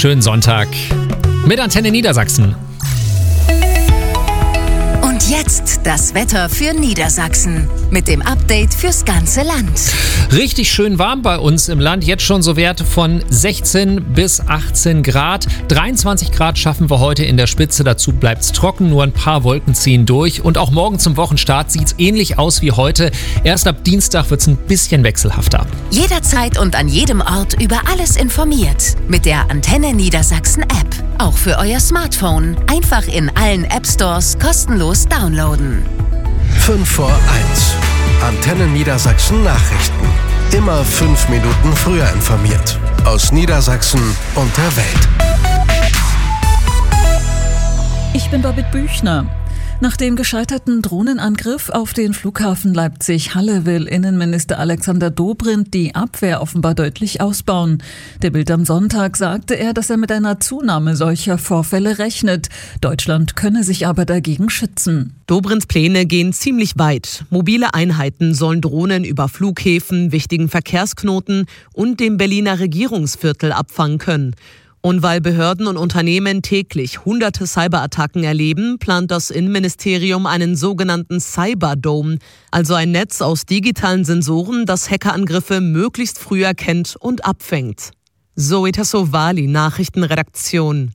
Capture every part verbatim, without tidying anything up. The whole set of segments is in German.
schönen Sonntag mit Antenne Niedersachsen. Und jetzt das Wetter für Niedersachsen mit dem Update fürs ganze Land. Richtig schön warm bei uns im Land. Jetzt schon so Werte von sechzehn bis achtzehn Grad. dreiundzwanzig Grad schaffen wir heute in der Spitze. Dazu bleibt es trocken, nur ein paar Wolken ziehen durch. Und auch morgen zum Wochenstart sieht es ähnlich aus wie heute. Erst ab Dienstag wird es ein bisschen wechselhafter. Jederzeit und an jedem Ort über alles informiert. Mit der Antenne Niedersachsen App. Auch für euer Smartphone. Einfach in allen App Stores kostenlos downloaden. fünf vor eins. Antenne Niedersachsen Nachrichten. Immer fünf Minuten früher informiert. Aus Niedersachsen und der Welt. Ich bin Babette Büchner. Nach dem gescheiterten Drohnenangriff auf den Flughafen Leipzig-Halle will Innenminister Alexander Dobrindt die Abwehr offenbar deutlich ausbauen. Der Bild am Sonntag sagte er, dass er mit einer Zunahme solcher Vorfälle rechnet. Deutschland könne sich aber dagegen schützen. Dobrindts Pläne gehen ziemlich weit. Mobile Einheiten sollen Drohnen über Flughäfen, wichtigen Verkehrsknoten und dem Berliner Regierungsviertel abfangen können. Und weil Behörden und Unternehmen täglich hunderte Cyberattacken erleben, plant das Innenministerium einen sogenannten Cyberdome, also ein Netz aus digitalen Sensoren, das Hackerangriffe möglichst früh erkennt und abfängt. Zoe Tassovali, Nachrichtenredaktion.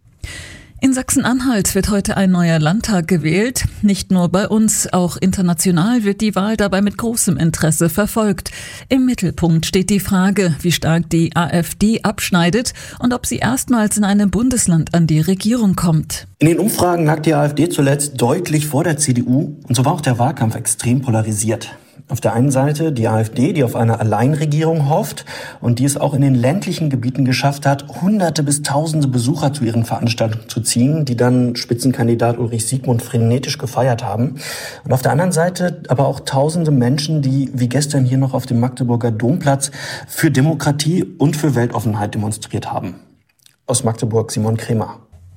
In Sachsen-Anhalt wird heute ein neuer Landtag gewählt. Nicht nur bei uns, auch international wird die Wahl dabei mit großem Interesse verfolgt. Im Mittelpunkt steht die Frage, wie stark die AfD abschneidet und ob sie erstmals in einem Bundesland an die Regierung kommt. In den Umfragen lag die AfD zuletzt deutlich vor der C D U und so war auch der Wahlkampf extrem polarisiert. Auf der einen Seite die AfD, die auf eine Alleinregierung hofft und die es auch in den ländlichen Gebieten geschafft hat, hunderte bis tausende Besucher zu ihren Veranstaltungen zu ziehen, die dann Spitzenkandidat Ulrich Siegmund frenetisch gefeiert haben. Und auf der anderen Seite aber auch tausende Menschen, die wie gestern hier noch auf dem Magdeburger Domplatz für Demokratie und für Weltoffenheit demonstriert haben. Aus Magdeburg Simon Kremer.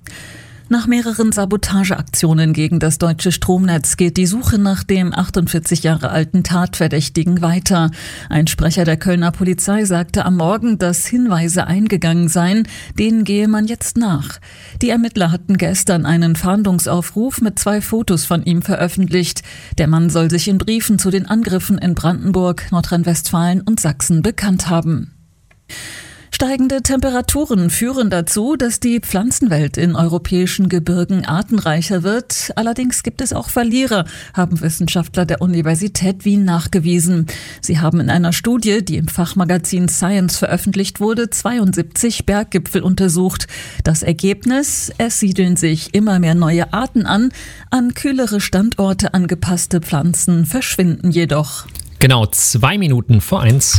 Nach mehreren Sabotageaktionen gegen das deutsche Stromnetz geht die Suche nach dem achtundvierzig Jahre alten Tatverdächtigen weiter. Ein Sprecher der Kölner Polizei sagte am Morgen, dass Hinweise eingegangen seien, denen gehe man jetzt nach. Die Ermittler hatten gestern einen Fahndungsaufruf mit zwei Fotos von ihm veröffentlicht. Der Mann soll sich in Briefen zu den Angriffen in Brandenburg, Nordrhein-Westfalen und Sachsen bekannt haben. Steigende Temperaturen führen dazu, dass die Pflanzenwelt in europäischen Gebirgen artenreicher wird. Allerdings gibt es auch Verlierer, haben Wissenschaftler der Universität Wien nachgewiesen. Sie haben in einer Studie, die im Fachmagazin Science veröffentlicht wurde, zweiundsiebzig Berggipfel untersucht. Das Ergebnis: Es siedeln sich immer mehr neue Arten an. An kühlere Standorte angepasste Pflanzen verschwinden jedoch. Genau zwei Minuten vor eins.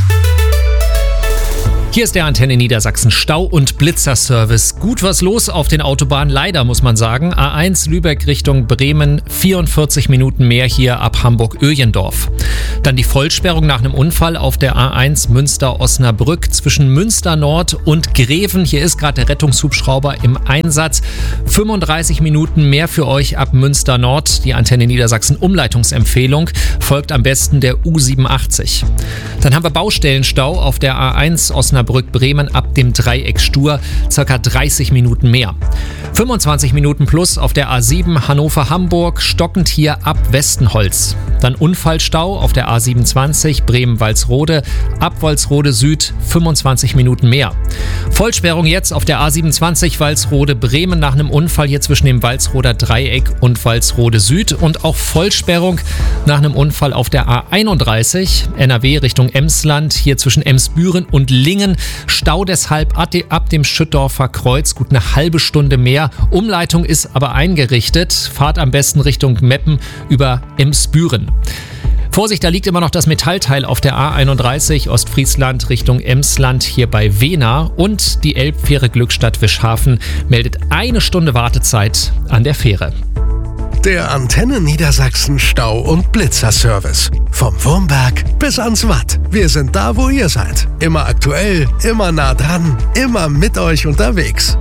Hier ist der Antenne Niedersachsen Stau- und Blitzerservice. Gut was los auf den Autobahnen, leider muss man sagen. A eins Lübeck Richtung Bremen, vierundvierzig Minuten mehr hier ab Hamburg-Öjendorf. Dann die Vollsperrung nach einem Unfall auf der A eins Münster-Osnabrück zwischen Münster Nord und Greven. Hier ist gerade der Rettungshubschrauber im Einsatz. fünfunddreißig Minuten mehr für euch ab Münster Nord. Die Antenne Niedersachsen Umleitungsempfehlung folgt am besten der U siebenundachtzig. Dann haben wir Baustellenstau auf der A eins Osnabrück Bremen ab dem Dreieck Stur, circa dreißig Minuten mehr. fünfundzwanzig Minuten plus auf der A sieben Hannover-Hamburg, stockend hier ab Westenholz. Dann Unfallstau auf der A siebenundzwanzig Bremen-Walsrode, ab Walsrode Süd, fünfundzwanzig Minuten mehr. Vollsperrung jetzt auf der A siebenundzwanzig Walsrode-Bremen nach einem Unfall hier zwischen dem Walsroder Dreieck und Walsrode Süd und auch Vollsperrung nach einem Unfall auf der A einunddreißig N R W Richtung Emsland, hier zwischen Emsbüren und Lingen. Stau deshalb ab dem Schüttdorfer Kreuz, gut eine halbe Stunde mehr. Umleitung ist aber eingerichtet. Fahrt am besten Richtung Meppen über Emsbüren. Vorsicht, da liegt immer noch das Metallteil auf der A einunddreißig Ostfriesland Richtung Emsland hier bei Wehna und die Elbfähre Glückstadt-Wischhafen meldet eine Stunde Wartezeit an der Fähre. Der Antenne Niedersachsen Stau- und Blitzerservice. Vom Wurmberg bis ans Watt. Wir sind da, wo ihr seid. Immer aktuell, immer nah dran, immer mit euch unterwegs.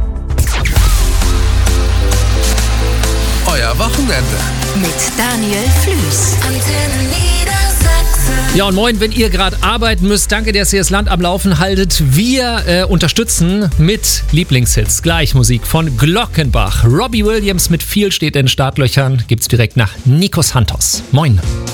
Euer Wochenende. Mit Daniel Flüß. Antenne Niedersachsen. Ja, und moin, wenn ihr gerade arbeiten müsst, danke, dass ihr das Land am Laufen haltet. Wir äh, unterstützen mit Lieblingshits. Gleich Musik von Glockenbach. Robbie Williams mit viel steht in den Startlöchern. Gibt's direkt nach Nikos Santos. Moin.